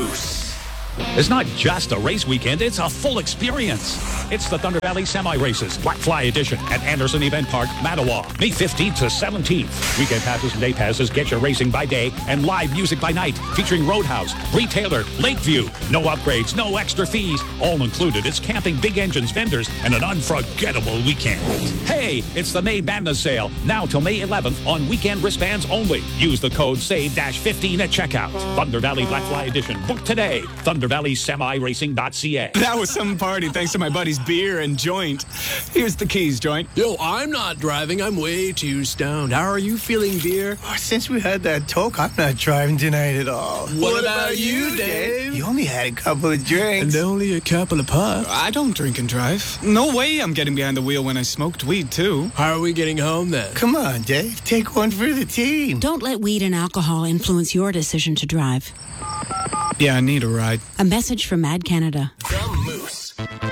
It's not just a race weekend, it's a full experience. It's the Thunder Valley Semi Races, Black Fly Edition at Anderson Event Park, Mattawa, May 15th to 17th. Weekend passes and day passes get you racing by day and live music by night, featuring Roadhouse, Retailer, Lakeview. No upgrades, no extra fees. All included. It's camping, big engines, vendors, and an unforgettable weekend. Hey, it's the May Madness sale, now till May 11th on weekend wristbands only. Use the code SAVE-15 at checkout. Thunder Valley Black Fly Edition. Book today. ThunderValleySemiRacing.ca. That was some party thanks to my buddy's beer and joint. Here's the keys, Joint. Yo, I'm not driving. I'm way too stoned. How are you feeling, dear? Oh, since we had that talk, I'm not driving tonight at all. What about you, Dave? You only had a couple of drinks. And only a couple of puffs. I don't drink and drive. No way I'm getting behind the wheel when I smoked weed, too. How are we getting home, then? Come on, Dave. Take one for the team. Don't let weed and alcohol influence your decision to drive. Yeah, I need a ride. A message from Mad Canada. The Moose.